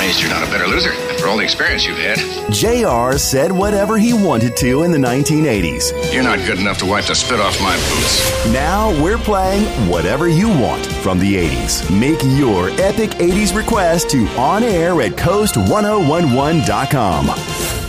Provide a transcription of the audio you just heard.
amazed you're not a better loser after all the experience you've had. JR said whatever he wanted to in the 1980s. You're not good enough to wipe the spit off my boots. Now we're playing whatever you want from the 80s. Make your epic 80s request to onair@coast1011.com.